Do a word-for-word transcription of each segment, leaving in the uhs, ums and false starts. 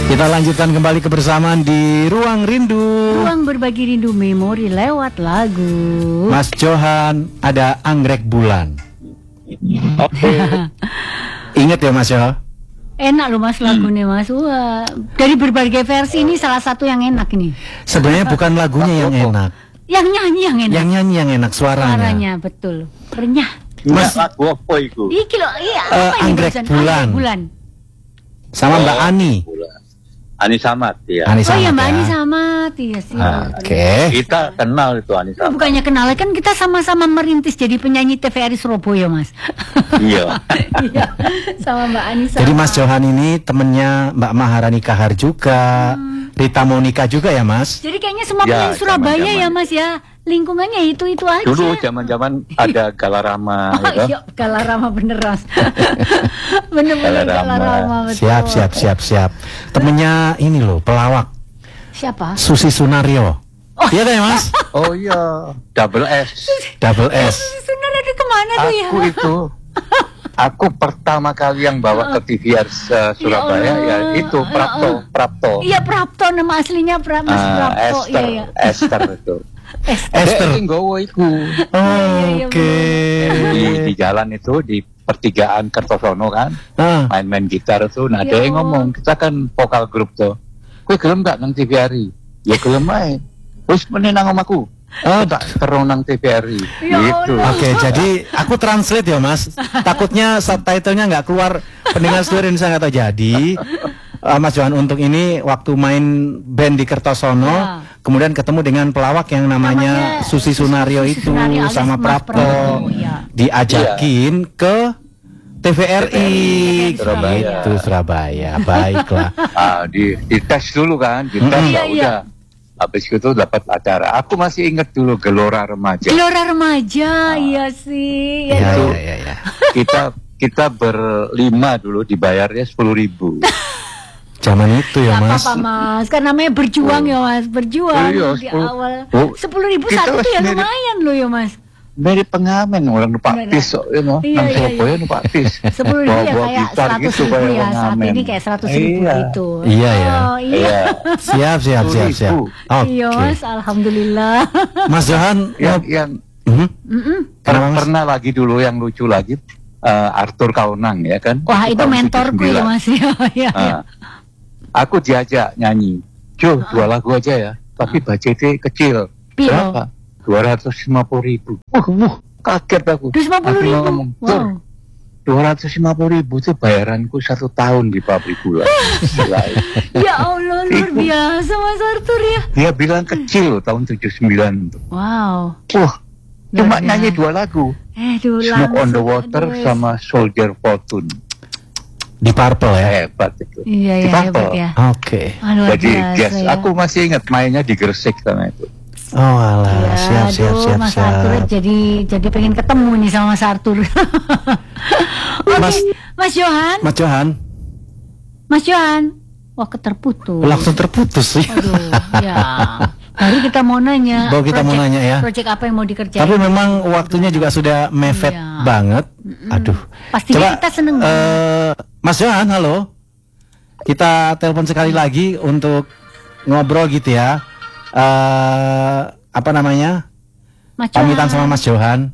Kita lanjutkan kembali kebersamaan di Ruang Rindu. Ruang berbagi rindu memori lewat lagu. Mas Johan, ada Anggrek Bulan. Oke. Ingat ya Mas Johan? Enak loh Mas lagunya Mas. Wah, dari berbagai versi ini salah satu yang enak ini. Sebenarnya bukan lagunya yang enak. Yang nyanyi yang enak. Yang nyanyi yang enak suaranya. Suaranya betul. Renyah. Mas lagu apa itu? Iki loh, iya. Uh, apa ini Anggrek barusan? Bulan. Anggrek Bulan. Sama Mbak Ani. Ani Samad ya. Ani Oh iya Samad Mbak ya. Ani sama iya sih. Ah, Oke. Kita kenal itu Ani Samad. Bukannya kenal kan kita sama-sama merintis jadi penyanyi T V R I Surabaya Mas. Iya. Iya. Sama Mbak Ani sama. Jadi Mas Johan ini temennya Mbak Maharani Kahar juga, hmm. Rita Monica juga ya Mas? Jadi kayaknya semua Ya, penyanyi Surabaya zaman-zaman. ya Mas ya. Lingkungannya itu-itu aja. Dulu zaman-zaman ada Galarama Oh gitu. iya, Galarama bener Mas. Bener-bener Galarama. Galarama betul. Siap, siap, siap, siap. Temennya ini loh, pelawak Siapa? Susi Sunario. Oh. Iya kan ya Mas? Oh iya, double S. Double S. Sunan itu kemana tuh ya? Aku itu aku pertama kali yang bawa ke T V R uh, Surabaya ya, Allah. itu Prapto, Prapto. Iya Prapto, nama aslinya pra, Mas Ah, Prapto. Esther, Iya, iya. Esther itu. Esther. Dek, nggowo iku. iya, Oke. Di, di jalan itu di pertigaan Kertosono kan, Ah, main-main gitar tuh. Nah, Ya dia Allah. ngomong, kita kan vokal grup tuh. Kowe gelem gak nang T V R I? Ya gelem ae. Wis meneh nang omahku. Oh, tak terong nang T V R I. Ya Gitu. Allah. Oke, jadi aku translate ya Mas. Takutnya subtitlenya nggak keluar, pendengar seluruh Indonesia nggak tahu. Jadi uh, Mas Johan Untung ini waktu main band di Kertosono, Ya. kemudian ketemu dengan pelawak yang namanya, Namanya Susi Sunario Susi itu Sunario alias sama Mas Prapto, Prapto, ya. diajakin ke T V R I, Surabaya. gitu Surabaya. Baiklah. Ah, di di tes dulu kan, di tes Mm-mm. ya Iya, iya. udah. Habis itu dapat acara. Aku masih ingat dulu Gelora Remaja. Gelora Remaja, iya sih. Ya, Ya, ya, dong. ya, ya. Kita kita berlima dulu dibayarnya sepuluh ribu. Zaman itu ya Gak Mas. apa-apa Mas, kan namanya berjuang ya Mas, berjuang Iya, di sepuluh. awal. Oh, Sepuluh ribu kita satu tuh ya mirip- lumayan loh ya Mas. Dari pengamen orang numpak Benar. bis, you know, Iya, nang iya, Surabaya iya. numpak bis. Sepuluh ribu ya Bawa-bawa kayak gitar seratus gitu, ribu kayak ya, saat pengamen. ini kayak seratus ribu Iya. gitu. Iya, ya. Oh, iya. Iya. Siap, siap, siap, siap. Sepuluh Oke. Iya Mas, alhamdulillah. Mas Johan, Yang mau- yang Mhm. Mm-mm. Kenapa, Mas? pernah lagi dulu yang lucu lagi eh, Arthur Kaunang ya kan. Wah itu tahun mentorku ya tujuh puluh sembilan. Mas ya. Iya, iya. Ah, aku diajak nyanyi. Jo, dua lagu aja ya. Tapi budgetnya kecil. Piro? Berapa? dua ratus lima puluh ribu. Wah, wah, kaget aku. dua ratus lima puluh Aku ribu. ngomong, Wow. "Tur, dua ratus lima puluh ribu itu bayaranku satu tahun di pabrik gula." Gila. Ya Allah luar biasa Mas Arthur ya. Dia bilang kecil loh, tahun tujuh puluh sembilan itu. Wow. Wah, cuma Luar nyanyi biasa. dua lagu. Eh dulu Smoke on the langsung, Water aduh, sama Soldier Fortune. Di Purple ya. Hebat itu. Iya Di ya Purple. hebat ya. Oke. Ah, luar Jadi biasa yes, ya. aku masih ingat mainnya di Gresik sama itu. Oh alah, Ya, siap, siap, aduh, siap, Mas siap. Arthur jadi jadi pengen ketemu nih sama Mas Arthur. Oke, Mas- Mas Johan, Mas Johan, Mas Johan. Wah, keterputus. langsung terputus sih. Aduh, ya. Baru kita mau nanya. Baru kita mau project- nanya ya. Project apa yang mau dikerjain? Tapi memang waktunya juga sudah mepet Iya. banget. Aduh. Pastinya kita seneng banget. eh, Mas Johan, halo. Kita telepon sekali lagi untuk ngobrol gitu ya. Eh, apa namanya? Mas Johan. Pamitan sama Mas Johan.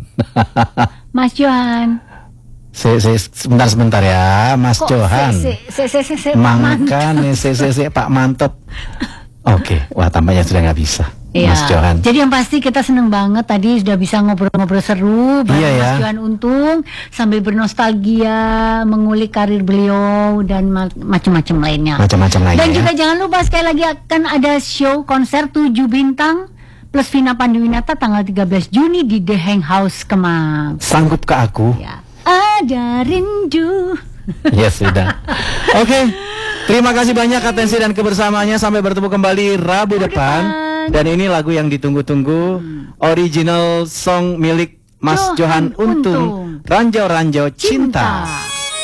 Mas Johan. Se, se, sebentar sebentar ya, Mas Kok Johan. se se se se se Mantap. Mangkan, se, se, se, Pak Mantep. Oke, wah tampaknya sudah nggak bisa, Iya. Mas Johan. Jadi yang pasti kita seneng banget tadi sudah bisa ngobrol-ngobrol seru bareng Iya, ya. Mas Johan Untung sambil bernostalgia mengulik karir beliau dan ma- macam-macam lainnya. Macam-macam lagi Dan ya. juga jangan lupa sekali lagi akan ada show konser tujuh bintang plus Vina Panduwinata tanggal tiga belas Juni di The Hang House Kemang. Sanggup ke aku? Ya. Ada rindu. Ya sudah. Oke. Terima kasih banyak atensi dan kebersamaannya. Sampai bertemu kembali Rabu depan. depan. Dan ini lagu yang ditunggu-tunggu, original song milik Mas Johan Johan Untung, Untung. Ranjau Ranjau Cinta. Cinta.